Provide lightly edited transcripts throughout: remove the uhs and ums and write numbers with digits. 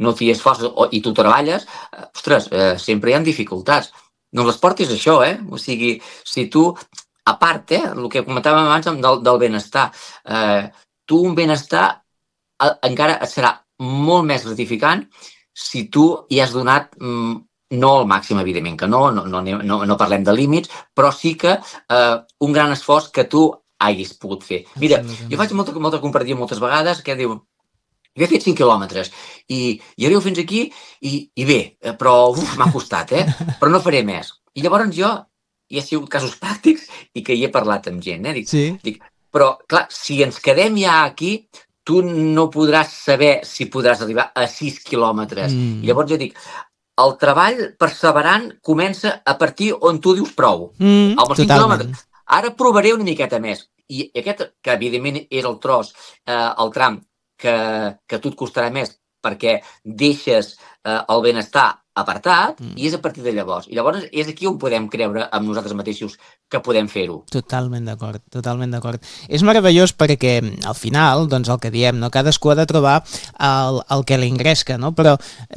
no t'hi esforces i tu treballes, ostres, sempre hi ha dificultats. Doncs l'esport és això, o sigui, si tu, a part, el que comentàvem abans del benestar, tu un benestar encara et serà molt més gratificant si tu hi has donat no al màxim, evidentment, que no parlem de límits, però sí que un gran esforç que tu hagis pogut fer. Mira, jo faig molta comparativa moltes vegades que diu, jo he fet 5 quilòmetres i arribo fins aquí i bé, però m'ha costat, però no faré més. I llavors jo hi ha sigut casos pràctics i que hi he parlat amb gent, dic, però clar, si ens quedem ja aquí, tu no podràs saber si podràs arribar a 6 quilòmetres. I llavors jo dic, el treball perseverant comença a partir on tu dius prou. Amb els 5 quilòmetres. Ara provaré una miqueta més. I aquest, que evidentment és el tros, el tram, que a tu et costarà més perquè deixes el benestar apartat i és a partir de llavors. I llavors és aquí on podem creure amb nosaltres mateixos que podem fer-ho. Totalment d'acord, totalment d'acord. És meravellós perquè al final, doncs el que diem, no? Cadascú ha de trobar el que li ingresca, no? Però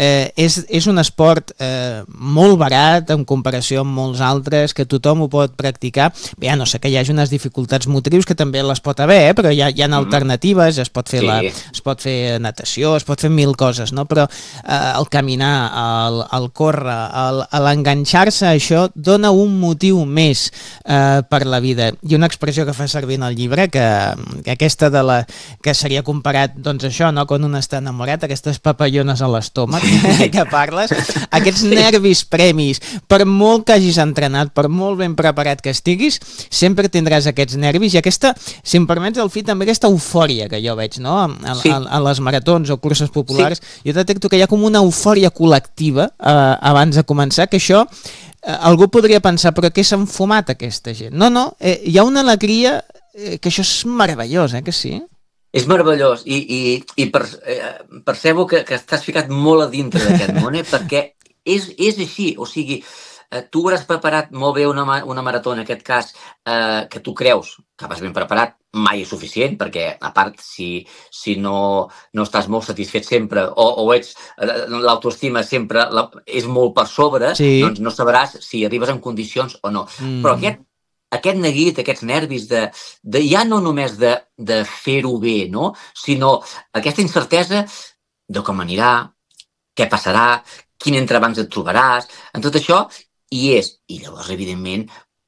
és un esport molt barat en comparació amb molts altres, que tothom ho pot practicar. Bé, ja no sé que hi hagi unes dificultats motrius que també les pot haver, però hi ha alternatives, es pot fer natació, es pot fer mil coses, no? Però el caminar, el córrer, l'enganxar-se a això dona un motiu més per la vida. I una expressió que fa servir en el llibre, que aquesta que seria comparat, doncs això, no? Quan un està enamorat, aquestes papallones a l'estómac que parles, aquests nervis premis, per molt que hagis entrenat, per molt ben preparat que estiguis, sempre tindràs aquests nervis i aquesta, si em permets el també aquesta eufòria que jo veig, no? A les maratons o curses populars, jo detecto que hi ha com una eufòria col·lectiva abans de començar, que això algú podria pensar, però què s'han fumat aquesta gent? No, hi ha una alegria que això és meravellós, que sí? És meravellós i percebo que estàs ficat molt a dintre d'aquest món, perquè és així, o sigui, tu hauràs preparat molt bé una marató, en aquest cas, que tu creus que vas ben preparat, mai és suficient, perquè, a part, si no estàs molt satisfet sempre, o ets l'autoestima sempre és molt per sobre, doncs no sabràs si arribes en condicions o no. Però aquest neguit, aquests nervis ja no només de fer-ho bé, no? Sinó aquesta incertesa de com anirà, què passarà, quin entrebancs et trobaràs, en tot això hi és. I llavors, evidentment,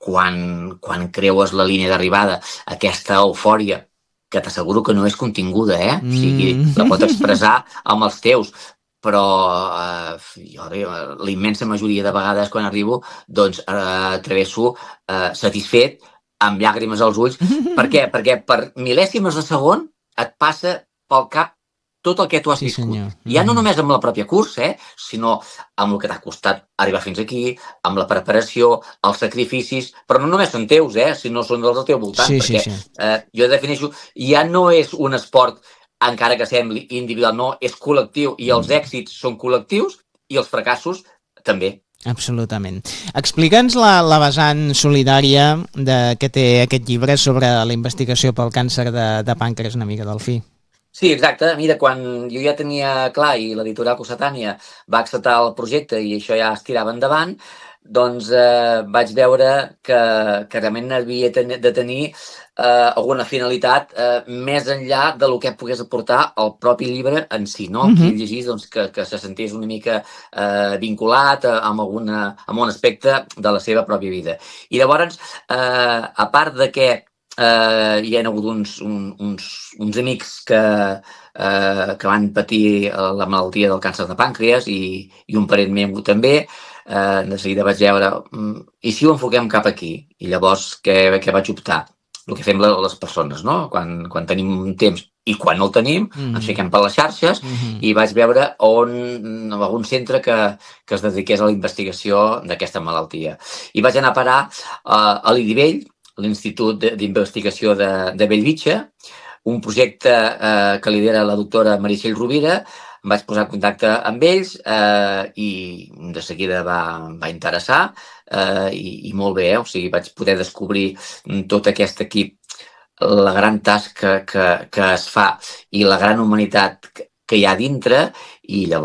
quan creues la línia d'arribada, aquesta eufòria, que t'asseguro que no és continguda, o sigui, la pots expressar amb els teus, però jo la immensa majoria de vegades quan arribo, doncs travesso satisfet, amb llàgrimes als ulls. Per què? Perquè per mil·lèsimes de segon et passa pel cap tot el que tu has viscut. Ja no només amb la pròpia cursa, sinó amb el que t'ha costat arribar fins aquí, amb la preparació, els sacrificis, però no només són teus, sinó són dels del teu voltant, perquè jo defineixo, ja no és un esport, encara que sembli individual, no, és col·lectiu, i els èxits són col·lectius, i els fracassos també. Absolutament. Explica'ns la vessant solidària que té aquest llibre sobre la investigació pel càncer de pàncreas una mica, Delfí. Sí, exacte. Mira, quan jo ja tenia clar i l'editorial Cossetània va acceptar el projecte i això ja es tirava endavant, doncs vaig veure que realment havia de tenir alguna finalitat més enllà de lo que pogués aportar el propi llibre en si, no? Qui el llegís, doncs, que se sentés una mica vinculat amb un aspecte de la seva pròpia vida. I llavors, a part de que hi ha hagut uns amics que van patir la malaltia del càncer de pàncreas i un parent meu també. De seguida vaig veure, i si ho enfoquem cap aquí? I llavors què vaig optar? El que fem les persones, no? Quan tenim un temps i quan no el tenim, ens fiquem per les xarxes i vaig veure algun centre que es dediqués a la investigació d'aquesta malaltia. I vaig anar a parar a l'IDIVELL, l'Institut d'Investigació de Bellvitge, un projecte que lidera la doctora Meritxell Rovira. Em vaig posar en contacte amb ells i de seguida va interessar i molt bé, o sigui, vaig poder descobrir tot aquest equip, la gran tasca que es fa i la gran humanitat que hi ha dintre, i llavors